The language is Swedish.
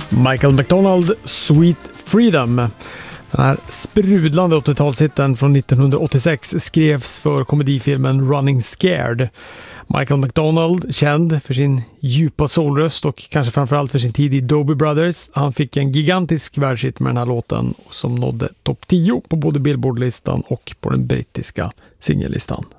Michael McDonald, Sweet Freedom. Den här sprudlande 80-talshitten från 1986 skrevs för komedifilmen Running Scared. Michael McDonald, känd för sin djupa soulröst och kanske framförallt för sin tid i Doobie Brothers. Han fick en gigantisk världshit med den här låten som nådde topp 10 på både Billboard-listan och på den brittiska singellistan.